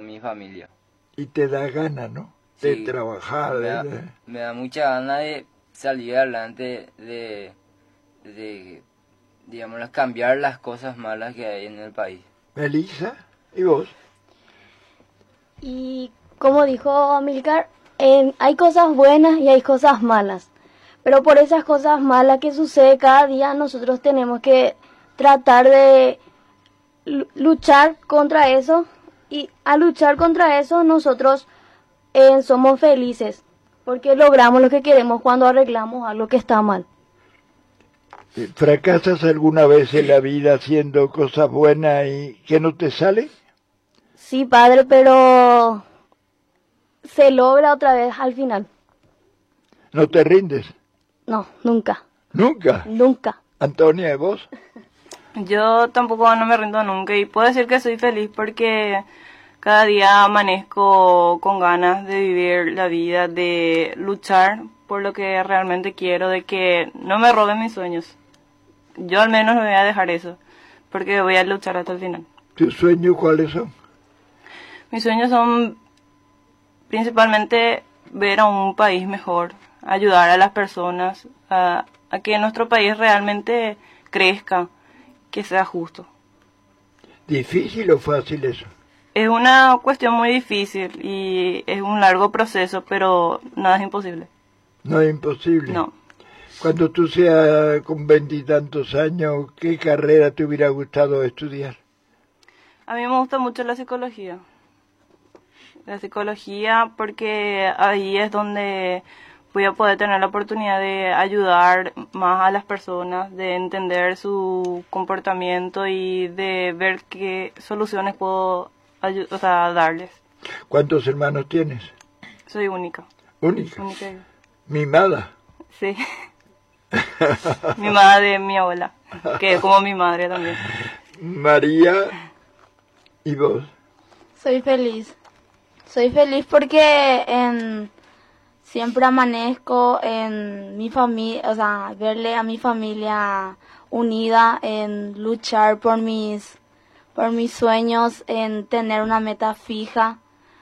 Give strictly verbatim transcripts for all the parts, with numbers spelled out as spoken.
mi familia. Y te da ganas, ¿no? De Sí, trabajar. Me da, de... me da mucha gana de salir adelante, de, de, digamos, cambiar las cosas malas que hay en el país. Melissa, ¿y vos? Y como dijo Amílcar, eh, hay cosas buenas y hay cosas malas. Pero por esas cosas malas que sucede cada día, nosotros tenemos que tratar de luchar contra eso. Y al luchar contra eso, nosotros eh, somos felices. Porque logramos lo que queremos cuando arreglamos algo que está mal. ¿Fracasas alguna vez en la vida haciendo cosas buenas y que no te sale? Sí, padre, pero se logra otra vez al final. ¿No te rindes? No, nunca. ¿Nunca? Nunca. Antonia, ¿y vos? Yo tampoco no me rindo nunca y puedo decir que soy feliz porque cada día amanezco con ganas de vivir la vida, de luchar por lo que realmente quiero, de que no me roben mis sueños. Yo al menos me voy a dejar eso, porque voy a luchar hasta el final. ¿Tus sueños cuáles son? Mis sueños son principalmente ver a un país mejor, ayudar a las personas, a, a que nuestro país realmente crezca, que sea justo. ¿Difícil o fácil eso? Es una cuestión muy difícil y es un largo proceso, pero nada es imposible. No es imposible. No. Cuando tú seas con veintitantos años, ¿qué carrera te hubiera gustado estudiar? A mí me gusta mucho la psicología. La psicología porque ahí es donde voy a poder tener la oportunidad de ayudar más a las personas, de entender su comportamiento y de ver qué soluciones puedo o sea, darles. ¿Cuántos hermanos tienes? Soy única. ¿Única? Única. ¿Mimada? Sí. Mi madre de mi abuela, que es como mi madre también. María, ¿y vos? Soy feliz. Soy feliz porque en, siempre amanezco en mi familia, o sea, verle a mi familia unida, en luchar por mis, por mis sueños, en tener una meta fija,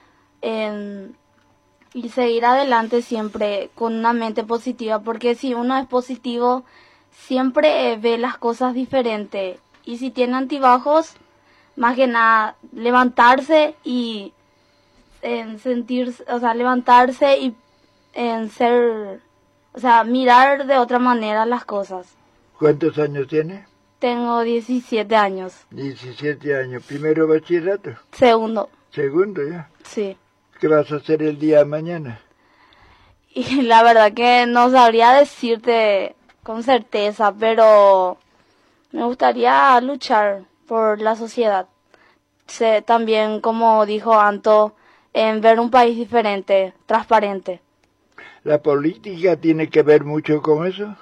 en y seguir adelante siempre con una mente positiva, porque si uno es positivo, siempre eh, ve las cosas diferentes. Y si tiene altibajos, más que nada, levantarse y en sentirse, o sea, levantarse y en ser, o sea, mirar de otra manera las cosas. ¿Cuántos años tienes? Tengo diecisiete años. diecisiete años. ¿Primero bachillerato? Segundo. ¿Segundo ya? Sí. ¿Qué vas a hacer el día de mañana? Y la verdad que no sabría decirte con certeza, pero me gustaría luchar por la sociedad. Sé, también, como dijo Anto, en ver un país diferente, transparente. ¿La política tiene que ver mucho con eso?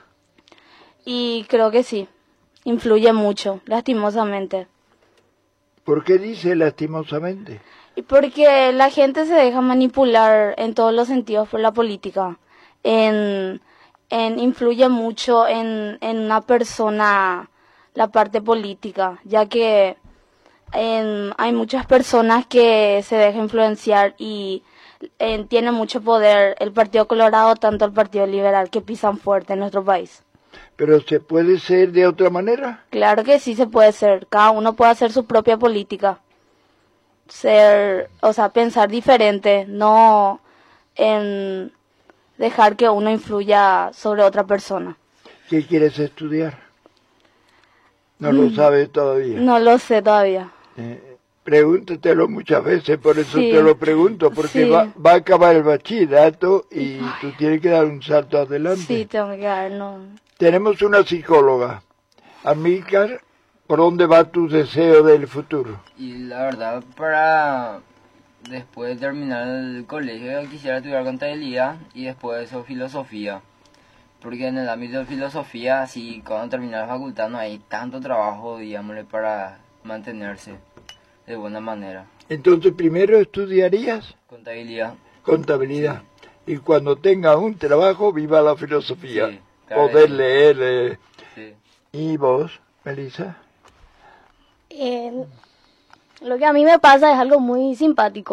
Y creo que sí, influye mucho, lastimosamente. ¿Por qué dice lastimosamente? Y porque la gente se deja manipular en todos los sentidos por la política. En, en influye mucho en, en una persona la parte política, ya que en, hay muchas personas que se dejan influenciar y en, tiene mucho poder el Partido Colorado, tanto el Partido Liberal, que pisan fuerte en nuestro país. ¿Pero se puede ser de otra manera? Claro que sí se puede ser, cada uno puede hacer su propia política. Ser, o sea, pensar diferente, no en dejar que uno influya sobre otra persona. ¿Qué quieres estudiar? No mm. lo sabes todavía. No lo sé todavía. Eh, pregúntatelo muchas veces, por eso sí. te lo pregunto, porque sí. va, va a acabar el bachillerato y Ay. tú tienes que dar un salto adelante. Sí, tengo que dar, no. Tenemos una psicóloga, Amílcar. ¿Por dónde va tu deseo del futuro? Y la verdad, para después de terminar el colegio, quisiera estudiar contabilidad y después de eso filosofía. Porque en el ámbito de filosofía, así cuando termine la facultad no hay tanto trabajo, digámosle, para mantenerse de buena manera. Entonces, primero estudiarías contabilidad. Contabilidad. Sí. Y cuando tenga un trabajo, viva la filosofía. Sí, poder sí. leer. Eh. Sí. ¿Y vos, Melissa? Eh, lo que a mí me pasa es algo muy simpático.